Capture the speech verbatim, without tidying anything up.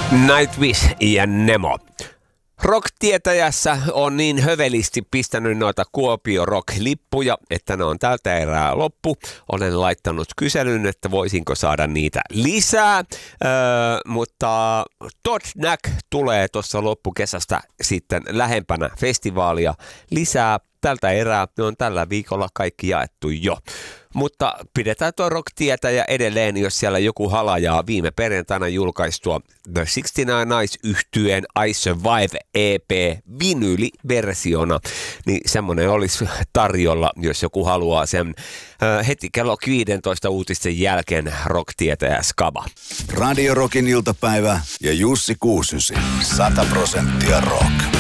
Nightwish ja Nemo. Rock-tietäjässä on niin hövelisti pistänyt noita Kuopio Rock-lippuja, että ne on tältä erää loppu. Olen laittanut kyselyn, että voisinko saada niitä lisää, öö, mutta Todd Nack tulee tuossa loppukesästä sitten lähempänä festivaalia lisää. Tältä erää ne on tällä viikolla kaikki jaettu jo. Mutta pidetään tuo rock-tietäjä edelleen, jos siellä joku halajaa viime perjantaina julkaistua The kuusikymmentäyhdeksän Nice-yhtyeen I Survive E P vinyliversiona, niin semmoinen olisi tarjolla, jos joku haluaa sen äh, heti kello viisitoista uutisten jälkeen rock-tietäjä skaba. Radio Rockin iltapäivä ja Jussi Kuusysi. sata prosenttia rock.